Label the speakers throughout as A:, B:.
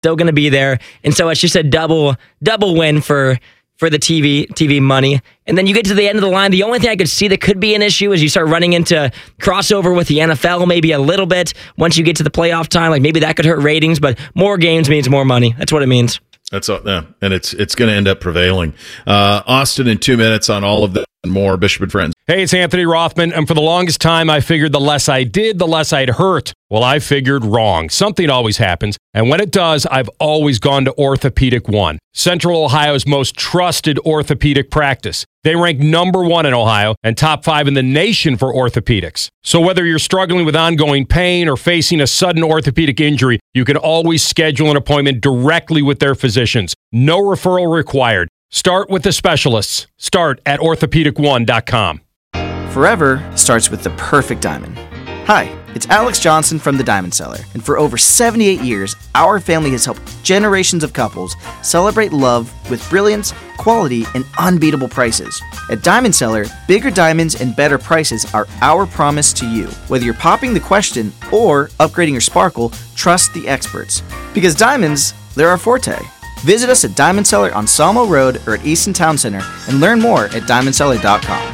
A: still going to be there. And so it's just a double win for the TV money. And then you get to the end of the line. The only thing I could see that could be an issue is you start running into crossover with the NFL maybe a little bit once you get to the playoff time. Like maybe that could hurt ratings, but more games means more money. That's what it means.
B: That's all, yeah, and it's going to end up prevailing. Austin in 2 minutes on all of that and more. Bishop and Friends.
C: Hey, it's Anthony Rothman, and for the longest time, I figured the less I did, the less I'd hurt. Well, I figured wrong. Something always happens, and when it does, I've always gone to Orthopedic One, Central Ohio's most trusted orthopedic practice. They rank number 1 in Ohio and top 5 in the nation for orthopedics. So whether you're struggling with ongoing pain or facing a sudden orthopedic injury, you can always schedule an appointment directly with their physicians. No referral required. Start with the specialists. Start at orthopedic1.com.
D: Forever starts with the perfect diamond. Hi, it's Alex Johnson from The Diamond Seller, and for over 78 years, our family has helped generations of couples celebrate love with brilliance, quality, and unbeatable prices. At Diamond Seller, bigger diamonds and better prices are our promise to you. Whether you're popping the question or upgrading your sparkle, trust the experts. Because diamonds, they're our forte. Visit us at Diamond Seller on Sawmill Road or at Easton Town Center and learn more at diamondseller.com.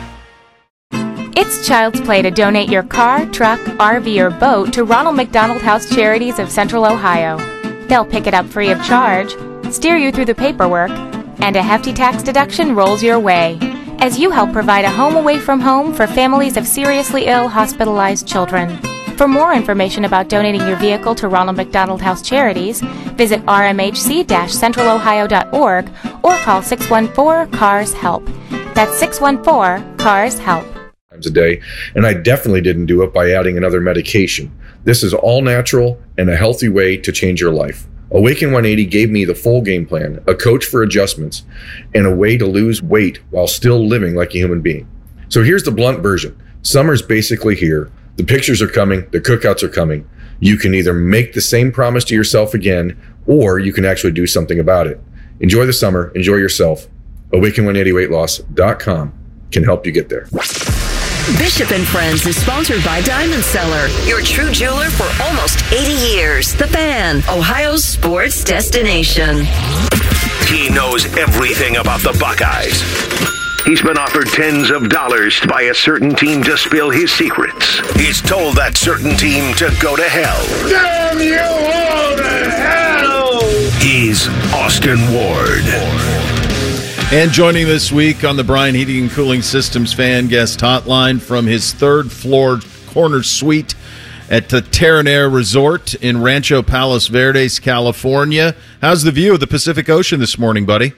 E: It's child's play to donate your car, truck, RV, or boat to Ronald McDonald House Charities of Central Ohio. They'll pick it up free of charge, steer you through the paperwork, and a hefty tax deduction rolls your way as you help provide a home away from home for families of seriously ill hospitalized children. For more information about donating your vehicle to Ronald McDonald House Charities, visit rmhc-centralohio.org or call 614-CARS-HELP. That's 614-CARS-HELP.
F: A day, and I definitely didn't do it by adding another medication. This is all natural and a healthy way to change your life. Awaken 180 gave me the full game plan, a coach for adjustments, and a way to lose weight while still living like a human being. So here's the blunt version. Summer's basically here. The pictures are coming. The cookouts are coming. You can either make the same promise to yourself again, or you can actually do something about it. Enjoy the summer. Enjoy yourself. Awaken180weightloss.com can help you get there.
G: Bishop and Friends is sponsored by Diamond Seller, your true jeweler for almost 80 years. The Fan, Ohio's sports destination.
H: He knows everything about the Buckeyes. He's been offered tens of dollars by a certain team to spill his secrets. He's told that certain team to go to hell.
I: Damn you all to hell!
H: He's Austin Ward.
B: And joining this week on the Bryan Heating and Cooling Systems fan guest hotline from his third floor corner suite at the Terran-Air Resort in Rancho Palos Verdes, California. How's the view of the Pacific Ocean this morning, buddy?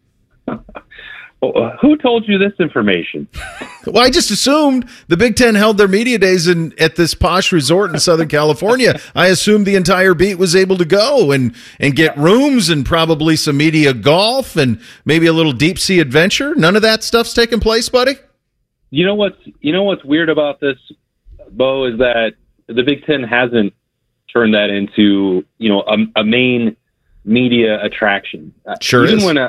J: Who told you this information?
B: Well, I just assumed the Big Ten held their media days at this posh resort in Southern California. I assumed the entire beat was able to go and get rooms and probably some media golf and maybe a little deep sea adventure. None of that stuff's taking place, buddy?
J: You know what's weird about this, Bo, is that the Big Ten hasn't turned that into, a main media attraction.
B: Sure
J: Even
B: is.
J: when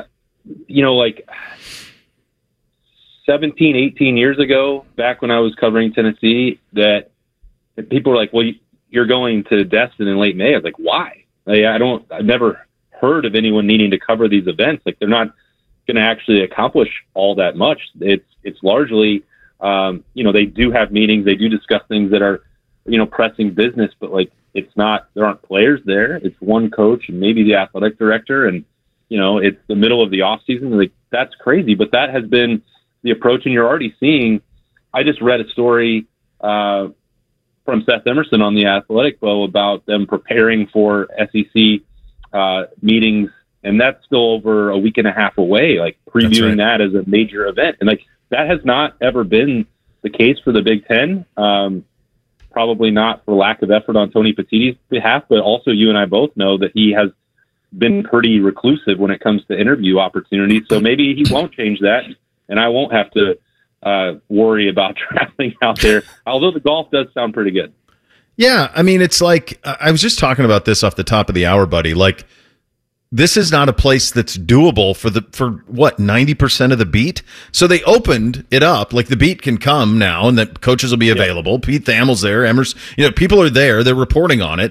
J: 17, 18 years ago, back when I was covering Tennessee, that people were like, well, you're going to Destin in late May. I was like, why? I've never heard of anyone needing to cover these events. Like, they're not going to actually accomplish all that much. It's largely, they do have meetings. They do discuss things that are, pressing business, but there aren't players there. It's one coach and maybe the athletic director. And, it's the middle of the off season. Like, that's crazy, but that has been the approach, and you're already seeing. I just read a story from Seth Emerson on the Athletic, Bo, about them preparing for SEC meetings, and that's still over a week and a half away. Like, previewing that as a major event, and that has not ever been the case for the Big Ten. Probably not for lack of effort on Tony Petitti's behalf, but also you and I both know that he has been pretty reclusive when it comes to interview opportunities. So maybe he won't change that, and I won't have to worry about traveling out there, although the golf does sound pretty good.
B: Yeah, I mean, it's like, I was just talking about this off the top of the hour, buddy. Like, this is not a place that's doable for 90% of the beat. So they opened it up, like the beat can come now, and that coaches will be available. Pete Thamel's there, Emerson, people are there, they're reporting on it.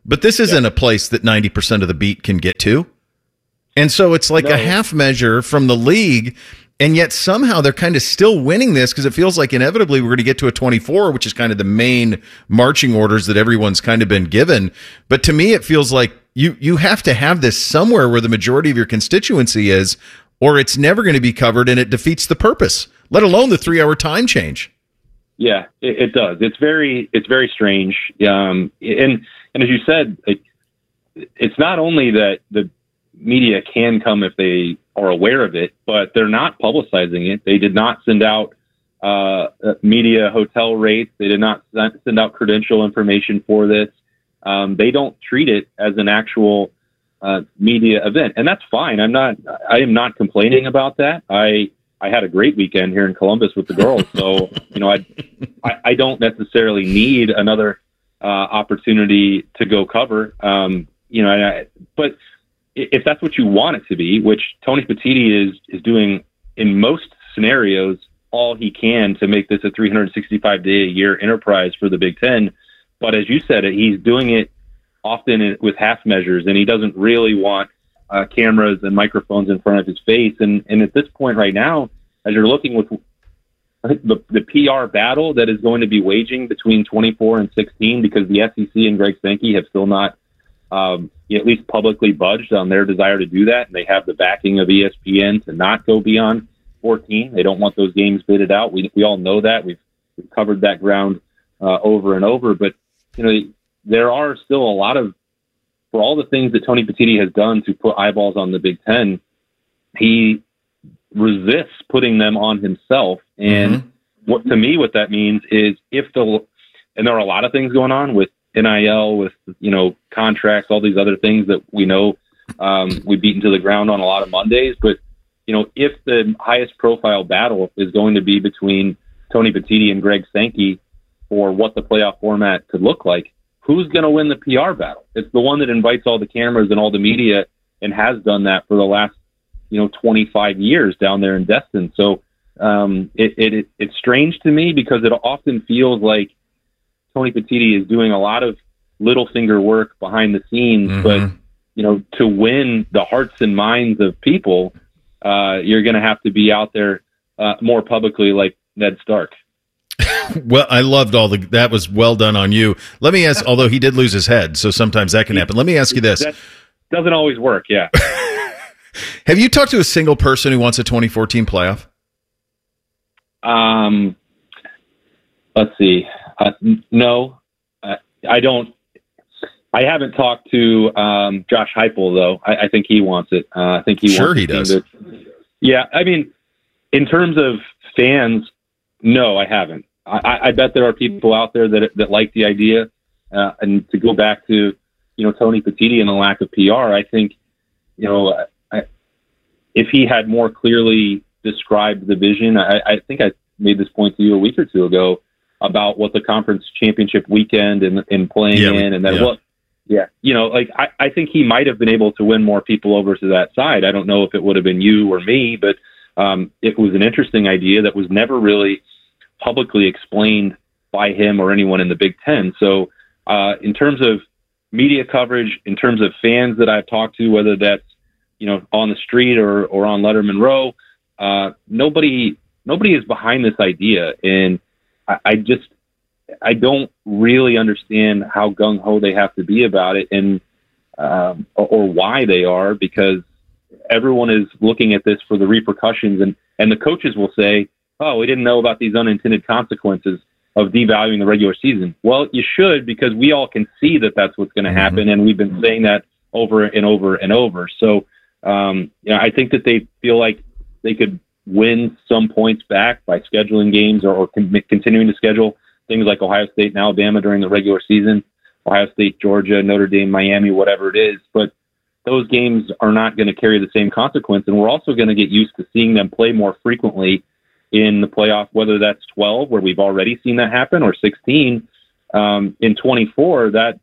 B: but this isn't a place that 90% of the beat can get to. And so it's like a half measure from the league, and yet somehow they're kind of still winning this because it feels like inevitably we're going to get to a 24, which is kind of the main marching orders that everyone's kind of been given. But to me, it feels like you have to have this somewhere where the majority of your constituency is, or it's never going to be covered, and it defeats the purpose, let alone the 3-hour time change.
J: Yeah, it does. It's very strange. And as you said, it's not only that the media can come if they are aware of it, but they're not publicizing it. They did not send out media hotel rates. They did not send out credential information for this. They don't treat it as an actual media event, and that's fine. I am not complaining about that. I had a great weekend here in Columbus with the girls, so I don't necessarily need another opportunity to go cover. But if that's what you want it to be, which Tony Petitti is doing in most scenarios, all he can to make this a 365-day-a-year enterprise for the Big Ten. But as you said, he's doing it often with half measures, and he doesn't really want cameras and microphones in front of his face. And at this point right now, as you're looking with the PR battle that is going to be waging between 24 and 16, because the SEC and Greg Sankey have still not at least publicly budged on their desire to do that, and they have the backing of ESPN to not go beyond 14. They don't want those games bidded out. We all know that. We've covered that ground over and over. But there are still a lot of, for all the things that Tony Petitti has done to put eyeballs on the Big Ten, he resists putting them on himself. And what that means is and there are a lot of things going on with NIL, with contracts, all these other things that we know we beat into the ground on a lot of Mondays. But if the highest profile battle is going to be between Tony Petitti and Greg Sankey for what the playoff format could look like, who's going to win the PR battle? It's the one that invites all the cameras and all the media and has done that for the last 25 years down there in Destin. So it's strange to me because it often feels like Tony Petitti is doing a lot of little finger work behind the scenes, but to win the hearts and minds of people, you're going to have to be out there more publicly, like Ned Stark.
B: Well, I loved that was well done on you. Let me ask, although he did lose his head, so sometimes that can happen. Let me ask you this.
J: That doesn't always work. Yeah.
B: Have you talked to a single person who wants a 2014 playoff?
J: Let's see. No, I don't. I haven't talked to Josh Heupel though. I think he wants it. I think he
B: sure
J: wants
B: he does.
J: Yeah, I mean, in terms of fans, no, I haven't. I bet there are people out there that like the idea. And to go back to Tony Petitti and the lack of PR, I think if he had more clearly described the vision, I think I made this point to you a week or two ago about what the conference championship weekend and playing in, and then I think he might have been able to win more people over to that side. I don't know if it would have been you or me, but it was an interesting idea that was never really publicly explained by him or anyone in the Big Ten. So in terms of media coverage, in terms of fans that I've talked to, whether that's on the street or on Letterman Row, nobody is behind this idea, and I don't really understand how gung-ho they have to be about it, and or why they are, because everyone is looking at this for the repercussions, and the coaches will say, oh, we didn't know about these unintended consequences of devaluing the regular season. Well, you should, because we all can see that that's what's going to happen, and we've been saying that over and over and over. So I think that they feel like they could win some points back by scheduling games or continuing to schedule things like Ohio State and Alabama during the regular season, Ohio State, Georgia, Notre Dame, Miami, whatever it is. But those games are not going to carry the same consequence, and we're also going to get used to seeing them play more frequently in the playoff, whether that's 12, where we've already seen that happen, or 16. In 24, that,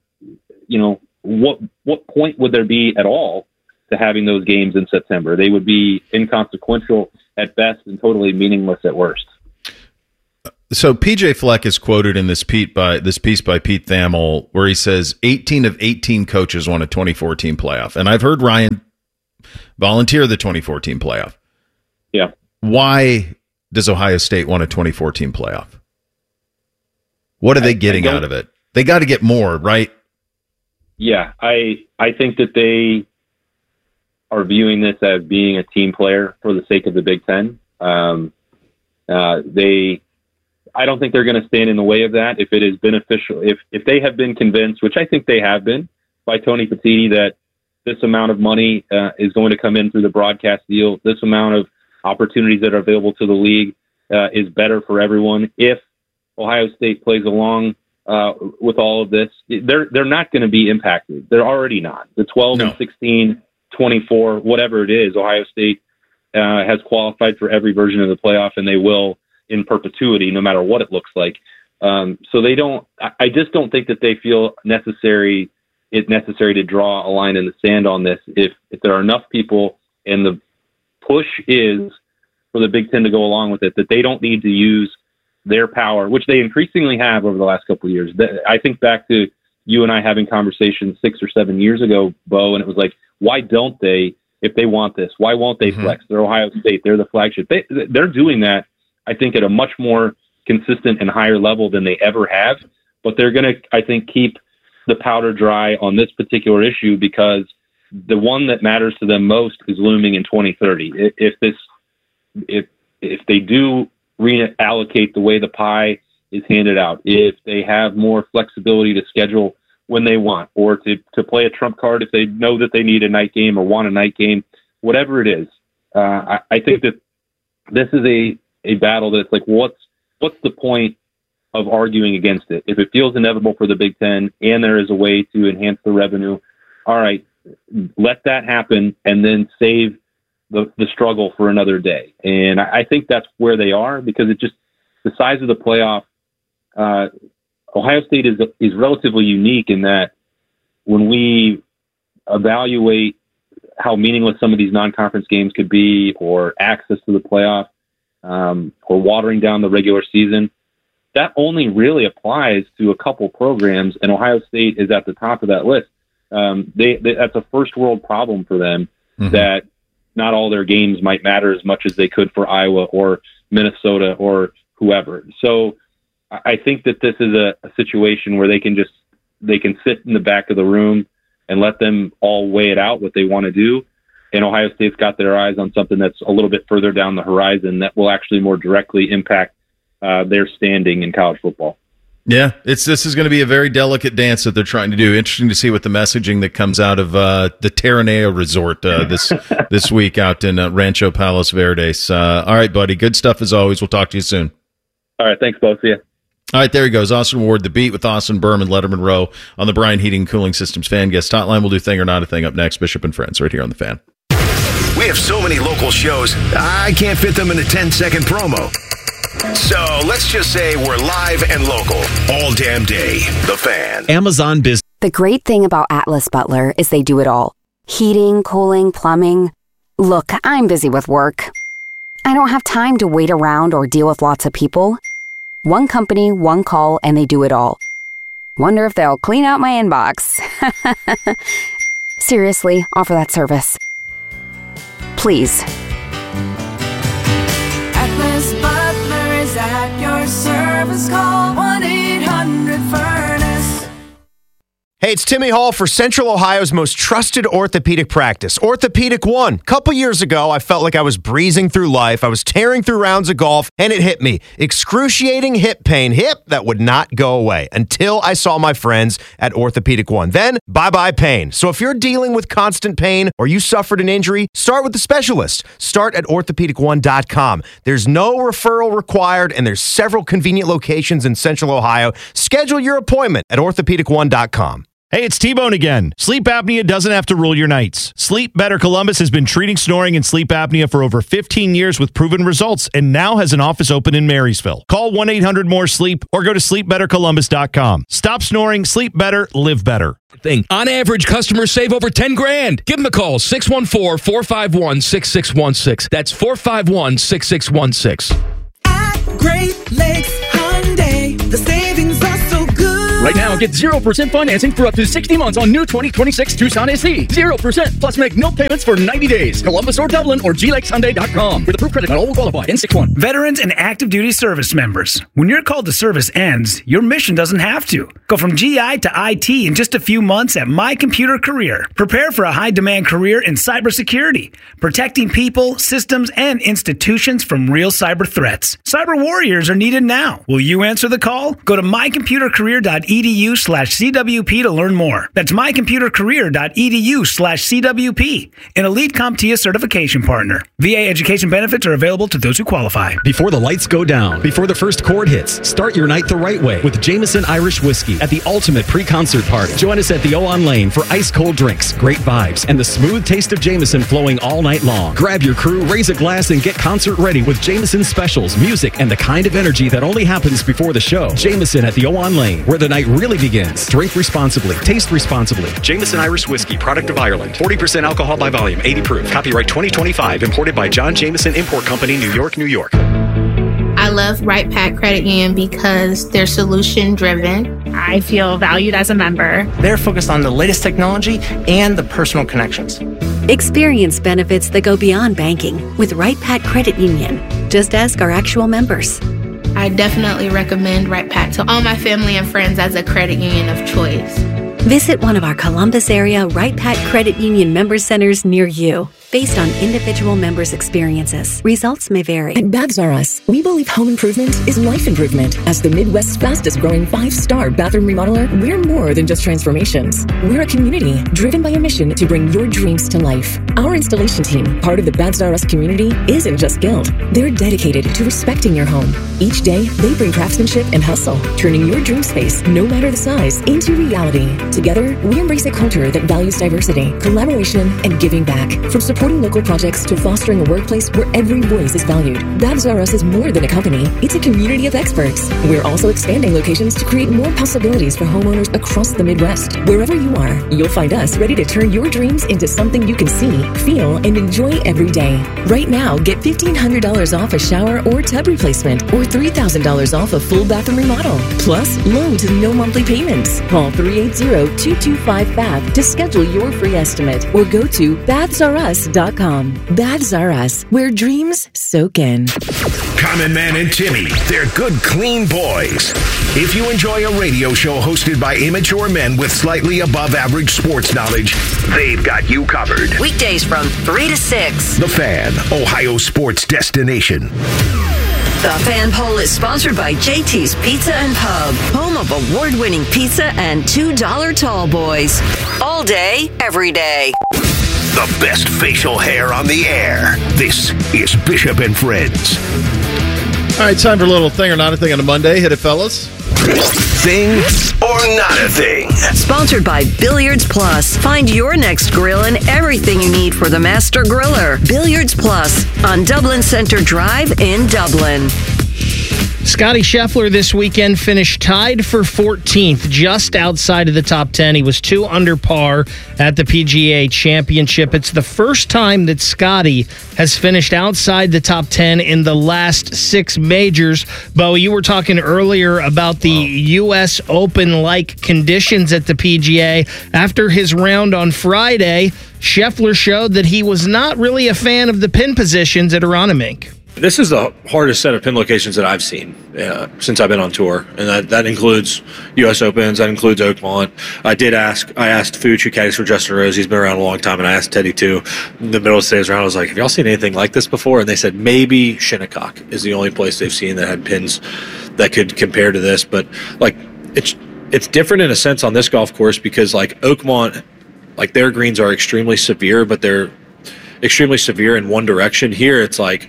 J: what point would there be at all to having those games in September? They would be inconsequential at best and totally meaningless at worst.
B: So PJ Fleck is quoted in this piece by Pete Thamel, where he says 18 of 18 coaches won a 2014 playoff. And I've heard Ryan volunteer the 2014 playoff.
J: Yeah.
B: Why does Ohio State want a 2014 playoff? What are they getting out of it? They got to get more, right? Yeah,
J: I think that they are viewing this as being a team player for the sake of the Big Ten. I don't think they're going to stand in the way of that if it is beneficial. If they have been convinced, which I think they have been, by Tony Petitti, that this amount of money is going to come in through the broadcast deal, this amount of opportunities that are available to the league is better for everyone. If Ohio State plays along with all of this, they're not going to be impacted. They're already not. The 12 and 16, 24, whatever it is, Ohio State has qualified for every version of the playoff, and they will in perpetuity, no matter what it looks like. So they don't. I just don't think that they feel necessary to draw a line in the sand on this. If there are enough people, and the push is for the Big Ten to go along with it, that they don't need to use their power, which they increasingly have over the last couple of years. I think back to you and I having conversations 6 or 7 years ago, Bo, and it was like, why don't they, if they want this, why won't they flex? They're Ohio State. They're the flagship. They're doing that, I think, at a much more consistent and higher level than they ever have. But they're going to, I think, keep the powder dry on this particular issue because the one that matters to them most is looming in 2030. If they do reallocate the way the pie is handed out, if they have more flexibility to schedule when they want, or to play a trump card if they know that they need a night game or want a night game, whatever it is, I think that this is a battle that's like, what's the point of arguing against it? If it feels inevitable for the Big Ten and there is a way to enhance the revenue, all right, let that happen and then save the struggle for another day. And I think that's where they are, because it just, the size of the playoff, Ohio State is relatively unique in that when we evaluate how meaningless some of these non-conference games could be, or access to the playoff, or watering down the regular season, that only really applies to a couple programs, and Ohio State is at the top of that list. That's a first world problem for them, that not all their games might matter as much as they could for Iowa or Minnesota or whoever. So I think that this is a situation where they can sit in the back of the room and let them all weigh it out, what they want to do. And Ohio State's got their eyes on something that's a little bit further down the horizon that will actually more directly impact their standing in college football.
B: Yeah, this is going to be a very delicate dance that they're trying to do. Interesting to see what the messaging that comes out of the Terranea Resort this week out in Rancho Palos Verdes. All right, buddy. Good stuff as always. We'll talk to you soon.
J: All right, thanks, both. See ya.
B: All right, there he goes. Austin Ward, The Beat with Austin Berman, Letterman Row on the Bryan Heating and Cooling Systems Fan Guest Hotline. We'll do Thing or Not a Thing up next. Bishop and Friends right here on The Fan.
H: We have so many local shows, I can't fit them in a 10-second promo. So let's just say we're live and local all damn day. The Fan.
K: Amazon Business.
L: The great thing about Atlas Butler is they do it all. Heating, cooling, plumbing. Look, I'm busy with work. I don't have time to wait around or deal with lots of people. One company, one call, and they do it all. Wonder if they'll clean out my inbox. Seriously, offer that service. Please.
M: Atlas Butler is at your service. Call 1-800-FURNACE.
N: Hey, it's Timmy Hall for Central Ohio's most trusted orthopedic practice, Orthopedic One. A couple years ago, I felt like I was breezing through life. I was tearing through rounds of golf, and it hit me. Excruciating hip pain. Hip that would not go away until I saw my friends at Orthopedic One. Then, bye-bye pain. So if you're dealing with constant pain or you suffered an injury, start with the specialist. Start at orthopedic1.com. There's no referral required, and there's several convenient locations in Central Ohio. Schedule your appointment at orthopedic1.com.
O: Hey, it's T-Bone again. Sleep apnea doesn't have to rule your nights. Sleep Better Columbus has been treating snoring and sleep apnea for over 15 years with proven results and now has an office open in Marysville. Call 1-800-MORE-SLEEP or go to sleepbettercolumbus.com. Stop snoring, sleep better, live better.
C: On average, customers save over $10,000. Give them a call, 614-451-6616. That's 451-6616.
M: At Great Lakes High
K: Right now, get 0% financing for up to 60 months on new 2026 Tucson SE. 0%, plus make no payments for 90 days. Columbus or Dublin or GLakesHyundai.com. With approved credit, not all will qualify. N61.
P: Veterans and active duty service members. When your call to service ends, your mission doesn't have to. Go from GI to IT in just a few months at My Computer Career. Prepare for a high-demand career in cybersecurity, protecting people, systems, and institutions from real cyber threats. Cyber warriors are needed now. Will you answer the call? Go to mycomputercareer.edu/CWP to learn more. That's mycomputercareer.edu/CWP. An Elite CompTIA certification partner. VA education benefits are available to those who qualify.
Q: Before the lights go down, before the first chord hits, start your night the right way with Jameson Irish Whiskey at the ultimate pre-concert party. Join us at the Owan Lane for ice-cold drinks, great vibes, and the smooth taste of Jameson flowing all night long. Grab your crew, raise a glass, and get concert ready with Jameson specials, music, and the kind of energy that only happens before the show. Jameson at the Owan Lane, where the night really begins. Drink responsibly. Taste responsibly. Jameson Irish Whiskey, product of Ireland. 40% alcohol by volume, 80 proof. Copyright 2025. Imported by John Jameson Import Company, New York, New York.
R: I love Right Pack Credit Union because they're solution driven.
S: I feel valued as a member.
T: They're focused on the latest technology and the personal connections.
U: Experience benefits that go beyond banking with Right Pack Credit Union. Just ask our actual members.
R: I definitely recommend Right Pack to all my family and friends as a credit union of choice.
U: Visit one of our Columbus area Right Pack Credit Union member centers near you. Based on individual members' experiences, results may vary.
V: At Baths R Us, we believe home improvement is life improvement. As the Midwest's fastest growing 5-star bathroom remodeler, we're more than just transformations. We're a community driven by a mission to bring your dreams to life. Our installation team, part of the Baths R Us community, isn't just skilled. They're dedicated to respecting your home. Each day, they bring craftsmanship and hustle, turning your dream space, no matter the size, into reality. Together, we embrace a culture that values diversity, collaboration, and giving back. From supporting local projects to fostering a workplace where every voice is valued. Baths R Us is more than a company, it's a community of experts. We're also expanding locations to create more possibilities for homeowners across the Midwest. Wherever you are, you'll find us ready to turn your dreams into something you can see, feel, and enjoy every day. Right now, get $1,500 off a shower or tub replacement, or $3,000 off a full bathroom remodel. Plus, low to no monthly payments. Call 380-225-BATH to schedule your free estimate, or go to bathsrus.com. Baths R Us, where dreams soak in.
H: Common Man and Timmy, they're good, clean boys. If you enjoy a radio show hosted by immature men with slightly above average sports knowledge, they've got you covered.
G: Weekdays from 3 to 6.
H: The Fan, Ohio sports destination.
G: The Fan Poll is sponsored by JT's Pizza and Pub, home of award-winning pizza and $2 tall boys. All day, every day.
H: The best facial hair on the air. This is Bishop and Friends.
B: All right, time for a little thing or not a thing on a Monday. Hit it, fellas.
H: Thing or not a thing.
G: Sponsored by Billiards Plus. Find your next grill and everything you need for the master griller. Billiards Plus on Dublin Center Drive in Dublin.
W: Scotty Scheffler this weekend finished tied for 14th, just outside of the top 10. He was 2 under par at the PGA Championship. It's the first time that Scotty has finished outside the top 10 in the last 6 majors. Bo, you were talking earlier about the U.S. Open-like conditions at the PGA. After his round on Friday, Scheffler showed that he was not really a fan of the pin positions at Aronimink.
X: This is the hardest set of pin locations that I've seen since I've been on tour, and that includes U.S. Opens, that includes Oakmont. I asked Fuch, who caddies for Justin Rose, he's been around a long time, and I asked Teddy too. In the middle of today's round, I was like, have y'all seen anything like this before? And they said maybe Shinnecock is the only place they've seen that had pins that could compare to this, but like it's different in a sense on this golf course because like Oakmont, like their greens are extremely severe, but they're extremely severe in one direction. Here, it's like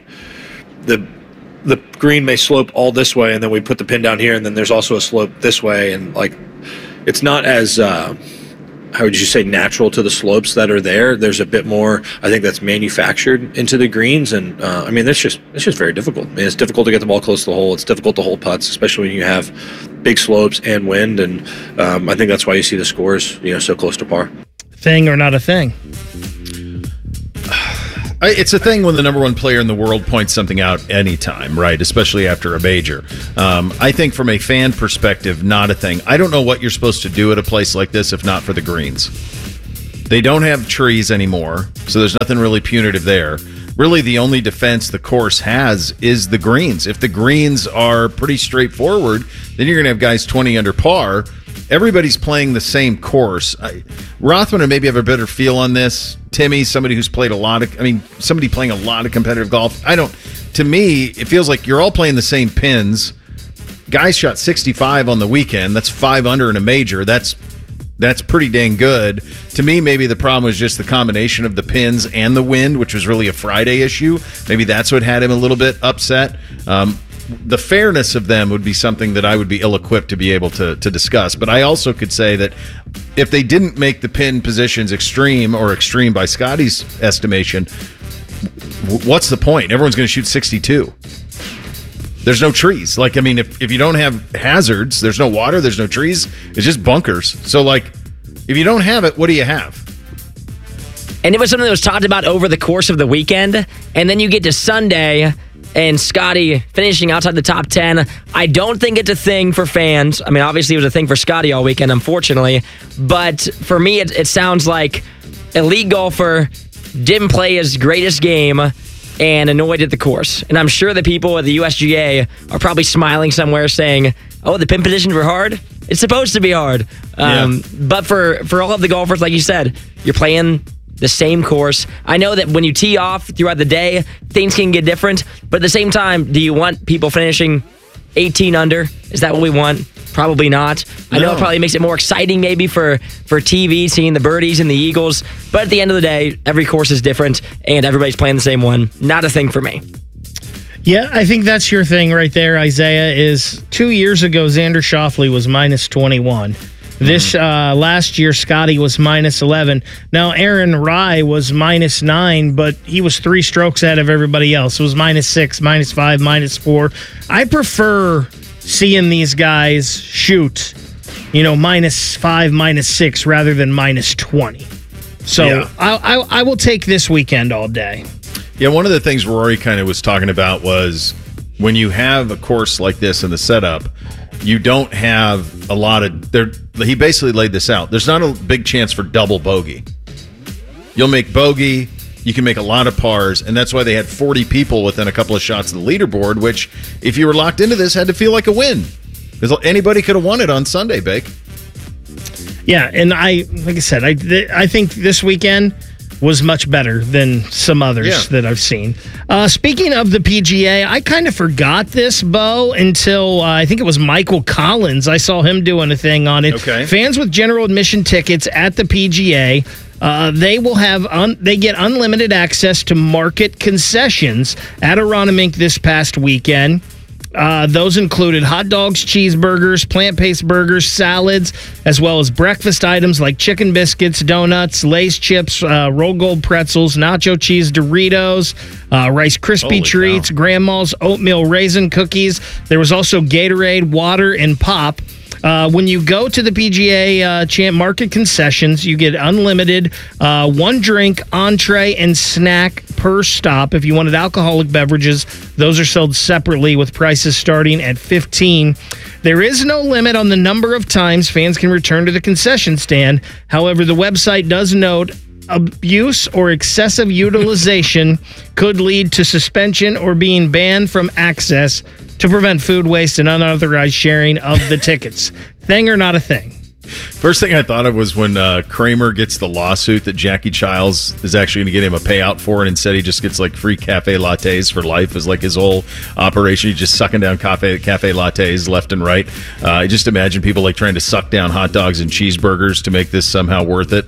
X: the green may slope all this way, and then we put the pin down here, and then there's also a slope this way, and like it's not as how would you say natural to the slopes that are there. There's a bit more, I think, that's manufactured into the greens, and I mean it's just very difficult. I mean, it's difficult to get the ball close to the hole. It's difficult to hold putts, especially when you have big slopes and wind, and I think that's why you see the scores so close to par.
W: Thing or not a thing?
B: It's a thing when the number one player in the world points something out anytime, right? Especially after a major. I think from a fan perspective, not a thing. I don't know what you're supposed to do at a place like this if not for the greens. They don't have trees anymore, so there's nothing really punitive there. Really, the only defense the course has is the greens. If the greens are pretty straightforward, then you're going to have guys 20 under par. Everybody's playing the same course. Rothman would maybe have a better feel on this. Timmy, somebody who's played somebody playing a lot of competitive golf. To me, it feels like you're all playing the same pins. Guys shot 65 on the weekend. That's 5 under in a major. That's pretty dang good. To me, maybe the problem was just the combination of the pins and the wind, which was really a Friday issue. Maybe that's what had him a little bit upset. The fairness of them would be something that I would be ill-equipped to be able to discuss. But I also could say that if they didn't make the pin positions extreme by Scotty's estimation, what's the point? Everyone's going to shoot 62. There's no trees. If you don't have hazards, there's no water, there's no trees. It's just bunkers. So, if you don't have it, what do you have?
A: And it was something that was talked about over the course of the weekend. And then you get to Sunday and Scotty finishing outside the top 10. I don't think it's a thing for fans. Obviously it was a thing for Scotty all weekend, unfortunately. But for me, it sounds like elite golfer didn't play his greatest game and annoyed at the course. And I'm sure the people at the USGA are probably smiling somewhere saying, oh, the pin positions were hard? It's supposed to be hard. But for all of the golfers, like you said, you're playing the same course. I know that when you tee off throughout the day, things can get different. But at the same time, do you want people finishing 18 under? Is that what we want? Probably not. No. I know it probably makes it more exciting maybe for TV, seeing the birdies and the eagles. But at the end of the day, every course is different, and everybody's playing the same one. Not a thing for me.
W: Yeah, I think that's your thing right there, Isaiah, is 2 years ago, Xander Schauffele was minus 21. This last year, Scotty was minus 11. Now, Aaron Rye was minus 9, but he was 3 strokes out of everybody else. It was minus 6, minus 5, minus 4. I prefer seeing these guys shoot, minus 5, minus 6 rather than minus 20. So yeah. I will take this weekend all day.
B: Yeah, one of the things Rory kind of was talking about was when you have a course like this in the setup, you don't have a lot of he basically laid this out. There's not a big chance for double bogey. You'll make bogey, you can make a lot of pars, and that's why they had 40 people within a couple of shots of the leaderboard, which, if you were locked into this, had to feel like a win. Because anybody could have won it on Sunday, Bake.
W: Yeah, and like I said, I think this weekend was much better than some others that I've seen. Speaking of the PGA, I kind of forgot this, Bo, until I think it was Michael Collins. I saw him doing a thing on it.
B: Okay.
W: Fans with general admission tickets at the PGA, they will have they get unlimited access to market concessions at Aronimink this past weekend. Those included hot dogs, cheeseburgers, plant-based burgers, salads, as well as breakfast items like chicken biscuits, donuts, Lay's chips, roll gold pretzels, nacho cheese Doritos, Rice Krispie treats, Grandma's oatmeal raisin cookies. There was also Gatorade, water, and pop. When you go to the PGA Champ Market concessions, you get unlimited 1 drink, entree, and snack per stop. If you wanted alcoholic beverages, those are sold separately with prices starting at $15. There is no limit on the number of times fans can return to the concession stand. However, the website does note abuse or excessive utilization could lead to suspension or being banned from access to prevent food waste and unauthorized sharing of the tickets. Thing or not a thing?
B: First thing I thought of was when Kramer gets the lawsuit that Jackie Childs is actually going to get him a payout for, and instead he just gets free cafe lattes for life as his whole operation. He's just sucking down cafe lattes left and right. I just imagine people trying to suck down hot dogs and cheeseburgers to make this somehow worth it.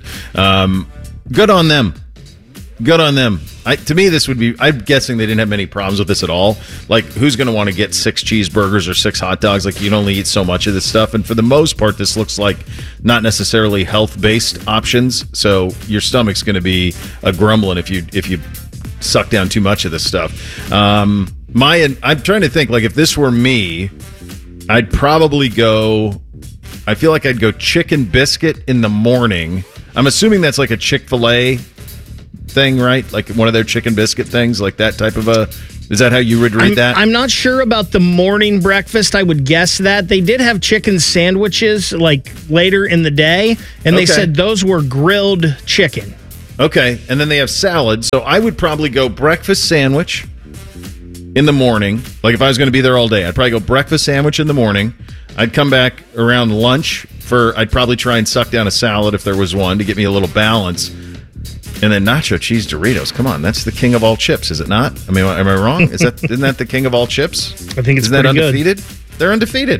B: Good on them. Good on them. To me, this would be... I'm guessing they didn't have many problems with this at all. Who's going to want to get 6 cheeseburgers or 6 hot dogs? You can only eat so much of this stuff. And for the most part, this looks like not necessarily health-based options. So your stomach's going to be a grumbling if you suck down too much of this stuff. I'm trying to think, if this were me, I'd probably go... I feel like I'd go chicken biscuit in the morning. I'm assuming that's a Chick-fil-A thing, right? Like one of their chicken biscuit things, like that type of a... Is that how you would read that?
W: I'm not sure about the morning breakfast. I would guess that. They did have chicken sandwiches like later in the day, and they said those were grilled chicken.
B: Okay, and then they have salad. So I would probably go breakfast sandwich in the morning. Like if I was going to be there all day, I'd probably go breakfast sandwich in the morning. I'd come back around lunch I'd probably try and suck down a salad if there was one to get me a little balance. And then nacho cheese Doritos. Come on, that's the king of all chips, is it not? I mean, am I wrong? Isn't that the king of all chips?
W: I think it's
B: Isn't that
W: pretty
B: undefeated?
W: good.
B: They're undefeated.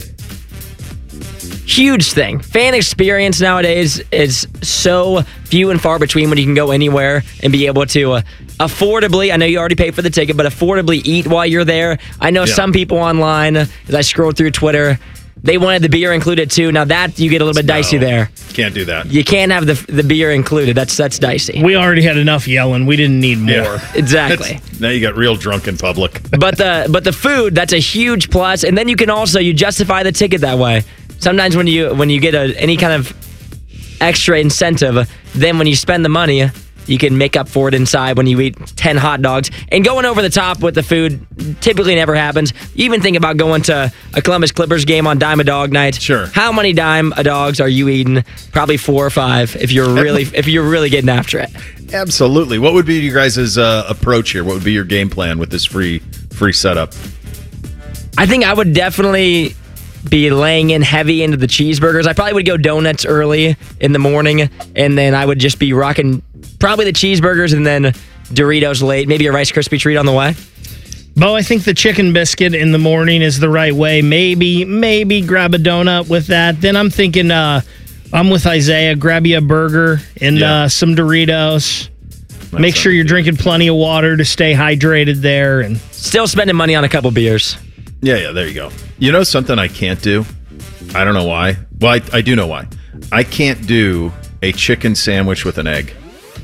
A: Huge thing. Fan experience nowadays is so few and far between when you can go anywhere and be able to affordably, I know you already paid for the ticket, but affordably eat while you're there. I know some people online, as I scroll through Twitter, they wanted the beer included too. Now that you get a little bit dicey there.
B: Can't do that.
A: You can't have the beer included. That's dicey.
W: We already had enough yelling. We didn't need more.
B: Yeah.
A: Exactly.
B: Now you got real drunk in public.
A: But the food, that's a huge plus. And then you can also you justify the ticket that way. Sometimes when you get any kind of extra incentive, then when you spend the money, you can make up for it inside when you eat 10 hot dogs. And going over the top with the food typically never happens. You even think about going to a Columbus Clippers game on Dime a Dog night.
B: Sure.
A: How many Dime a Dogs are you eating? Probably 4 or 5 if you're really getting after it.
B: Absolutely. What would be your guys' approach here? What would be your game plan with this free setup?
A: I think I would definitely be laying in heavy into the cheeseburgers. I probably would go donuts early in the morning, and then I would just be rocking probably the cheeseburgers and then Doritos late, maybe a Rice Krispie treat on the way.
W: Bo, I think the chicken biscuit in the morning is the right way. Maybe grab a donut with that. Then I'm thinking I'm with Isaiah. Grab you a burger and some Doritos. Make sure you're drinking plenty of water to stay hydrated there. And
A: still spending money on a couple beers.
B: Yeah, there you go. You know something I can't do? I don't know why. Well, I do know why. I can't do a chicken sandwich with an egg.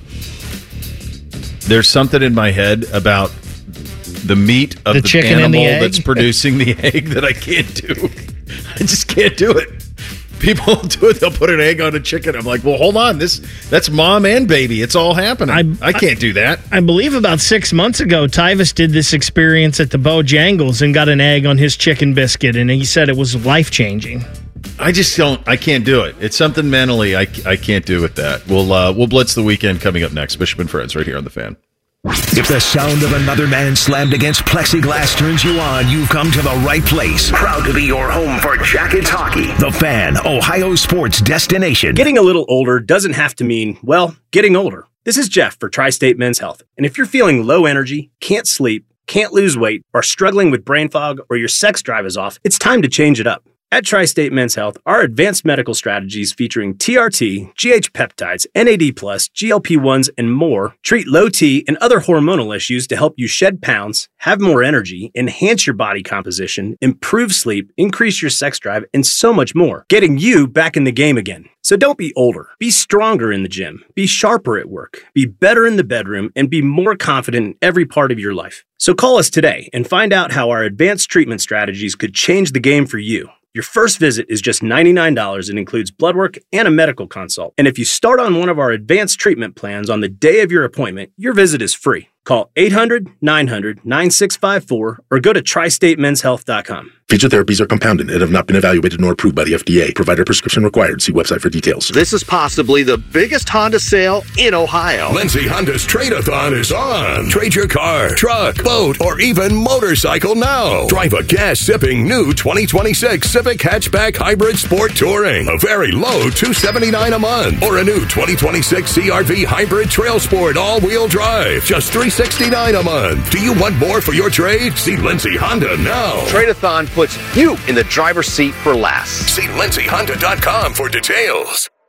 B: There's something in my head about the meat of the
W: chicken
B: animal
W: and the egg?
B: that's producing the egg that I can't do. I just can't do it. People do it. They'll put an egg on a chicken. I'm like, well, hold on. That's mom and baby. It's all happening. I can't do that.
W: I believe about 6 months ago, Tyvus did this experience at the Bojangles and got an egg on his chicken biscuit, and he said it was life-changing.
B: I can't do it. It's something mentally I can't do with that. We'll blitz the weekend coming up next. Bishop and Friends right here on The Fan.
H: If the sound of another man slammed against plexiglass turns you on, you've come to the right place. Proud to be your home for Jackets hockey. The Fan, Ohio sports destination.
D: Getting a little older doesn't have to mean, well, getting older. This is Jeff for Tri-State Men's Health. And if you're feeling low energy, can't sleep, can't lose weight, are struggling with brain fog, or your sex drive is off, it's time to change it up. At Tri-State Men's Health, our advanced medical strategies featuring TRT, GH peptides, NAD+, GLP-1s, and more treat low T and other hormonal issues to help you shed pounds, have more energy, enhance your body composition, improve sleep, increase your sex drive, and so much more, getting you back in the game again. So don't be older. Be stronger in the gym. Be sharper at work. Be better in the bedroom, and be more confident in every part of your life. So call us today and find out how our advanced treatment strategies could change the game for you. Your first visit is just $99 and includes blood work and a medical consult. And if you start on one of our advanced treatment plans on the day of your appointment, your visit is free. Call 800-900-9654 or go to tristatemenshealth.com.
E: Featured therapies are compounded and have not been evaluated nor approved by the FDA. Provider prescription required. See website for details.
F: This is possibly the biggest Honda sale in Ohio.
H: Lindsay Honda's Trade-a-thon is on. Trade your car, truck, boat, or even motorcycle now. Drive a gas-sipping new 2026 Civic Hatchback Hybrid Sport Touring. A very low $279 a month. Or a new 2026 CRV Hybrid Trail Sport all-wheel drive. Just $369 a month. Do you want more for your trade? See Lindsay Honda now.
F: Trade-a-thon puts you in the driver's seat for less.
H: See lindsayhonda.com for details.